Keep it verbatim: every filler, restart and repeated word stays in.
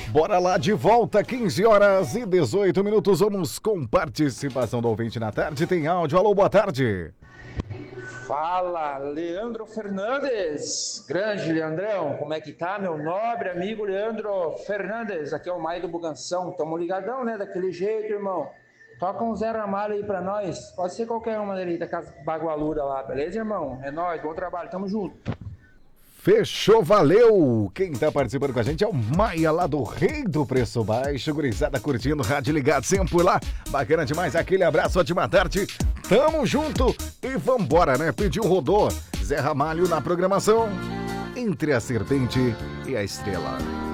Bora lá, de volta, quinze horas e dezoito minutos. Vamos com participação do ouvinte na tarde. Tem áudio. Alô, boa tarde. Fala, Leandro Fernandes. Grande Leandrão, como é que tá, meu nobre amigo Leandro Fernandes? Aqui é o Maio do Buganção. Tamo ligadão, né? Daquele jeito, irmão. Toca um Zé Ramalho aí pra nós. Pode ser qualquer uma dele da casa bagualuda lá, beleza, irmão? É nóis, bom trabalho, tamo junto. Fechou, valeu! Quem tá participando com a gente é o Maia, lá do Rei do Preço Baixo. Gurizada curtindo, rádio ligado sempre por lá. Bacana demais, aquele abraço, ótima tarde. Tamo junto e vambora, né? Pediu, rodou. Zé Ramalho na programação. Entre a Serpente e a Estrela.